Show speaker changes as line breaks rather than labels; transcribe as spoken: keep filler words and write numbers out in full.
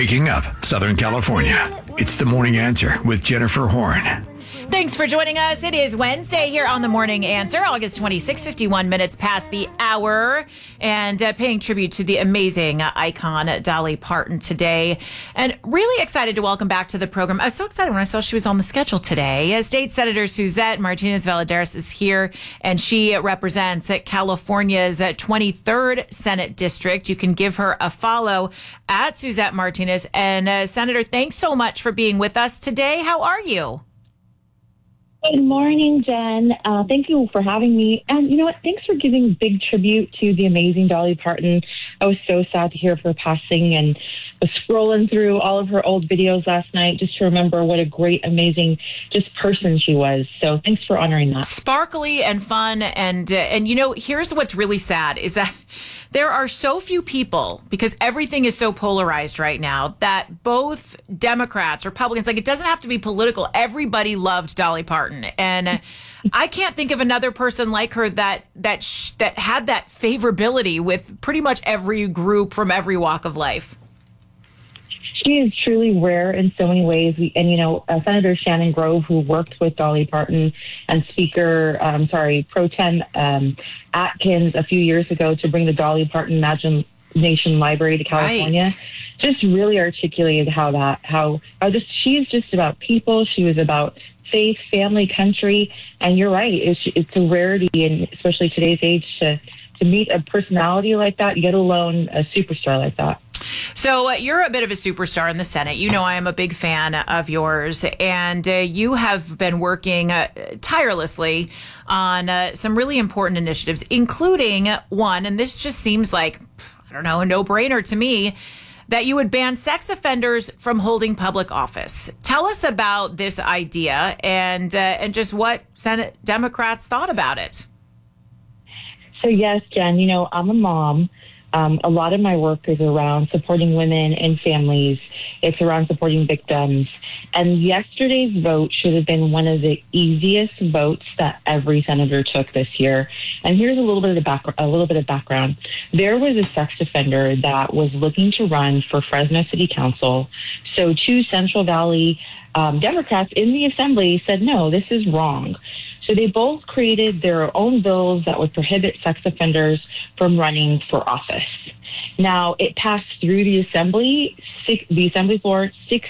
Waking up Southern California. It's the Morning Answer with Jennifer Horn.
Thanks for joining us. It is Wednesday here on The Morning Answer, August twenty-sixth, fifty-one minutes past the hour, and uh, paying tribute to the amazing icon Dolly Parton today. And really excited to welcome back to the program. I was so excited when I saw she was on the schedule today. Uh, State Senator Suzette Martinez-Valladares is here, and she represents California's twenty-third Senate District. You can give her a follow at Suzette Martinez. And uh, Senator, thanks so much for being with us today. How are you?
Good morning, Jen. Uh, thank you for having me. And you know what? Thanks for giving big tribute to the amazing Dolly Parton. I was so sad to hear of her passing and was scrolling through all of her old videos last night just to remember what a great, amazing just person she was. So thanks for honoring that.
Sparkly and fun. And, uh, and you know, here's what's really sad is that there are so few people, because everything is so polarized right now, that both Democrats, Republicans, like it doesn't have to be political. Everybody loved Dolly Parton. And I can't think of another person like her that that sh- that had that favorability with pretty much every group from every walk of life.
She is truly rare in so many ways. We, and, you know, uh, Senator Shannon Grove, who worked with Dolly Parton, and Speaker, um, sorry, Pro Tem um, Atkins a few years ago to bring the Dolly Parton Imagination Library to California, right, just really articulated how that, how, how just, she's just about people. She was about faith, family, country. And you're right. It's, it's a rarity, in especially today's age, to, to meet a personality like that, let alone a superstar like that.
So uh, you're a bit of a superstar in the Senate. You know I am a big fan of yours, and uh, you have been working uh, tirelessly on uh, some really important initiatives, including one, and this just seems like, I don't know, a no-brainer to me, that you would ban sex offenders from holding public office. Tell us about this idea and uh, and just what Senate Democrats thought about it.
So yes, Jen, you know, I'm a mom. Um, a lot of my work is around supporting women and families. It's around supporting victims. And yesterday's vote should have been one of the easiest votes that every senator took this year. And here's a little bit of the back, a little bit of background. There was a sex offender that was looking to run for Fresno City Council. So two Central Valley um, Democrats in the assembly said, no, this is wrong. So they both created their own bills that would prohibit sex offenders from running for office. Now, it passed through the assembly, six, the assembly floor, six